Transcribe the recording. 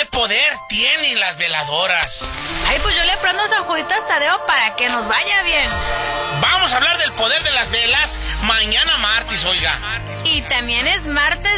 ¿Qué poder tienen las veladoras? Ay, pues yo le prendo a San Juditas Tadeo para que nos vaya bien. Vamos a hablar del poder de las velas mañana martes, oiga. Y también es martes